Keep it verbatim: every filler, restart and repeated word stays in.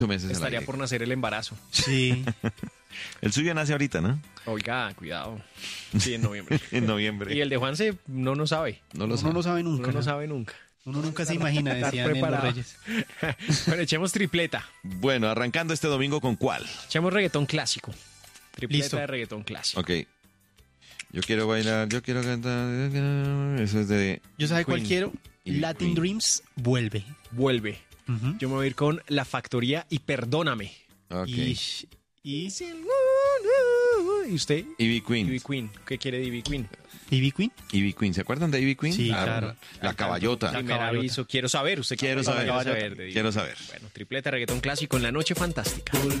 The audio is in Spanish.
meses al Estaría aire. por nacer el embarazo. Sí. El suyo nace ahorita, ¿no? Oiga, cuidado. Sí, en noviembre. En noviembre. Y el de Juanse no no sabe. No lo Uno sabe. no sabe nunca. Uno no sabe nunca. Uno nunca se imagina, Estar decían en Los preparado. Reyes. Bueno, echemos tripleta. Bueno, arrancando este domingo, ¿con cuál? Echemos reggaetón clásico. Tripleta Listo. de reggaetón clásico. Ok. Yo quiero bailar, yo quiero cantar. Eso es de... Yo sabe cuál Queen. quiero. Y Latin Queen. Dreams vuelve. Vuelve. Ujú. Yo me voy a ir con La Factoría y Perdóname. Ok. Y, y ¿Y usted? Ivy Queen. Ivy Queen. ¿Qué quiere de Ivy Queen? Ivy Queen. Ivy Queen. ¿Se acuerdan de Ivy Queen? Sí, La- claro. La caballota. Primer caballota. aviso. Quiero saber. ¿Usted Quiero qué saber. quiere saber de Ivy? Quiero saber. Bueno, tripleta reggaetón clásico en la noche fantástica.